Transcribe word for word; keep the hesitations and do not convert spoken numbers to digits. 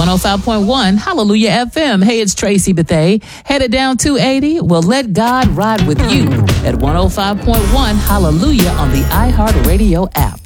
one oh five point one Hallelujah F M. Hey, it's Tracy Bethay. Headed down two eighty. Well, let God ride with you at one oh five point one Hallelujah on the iHeartRadio app.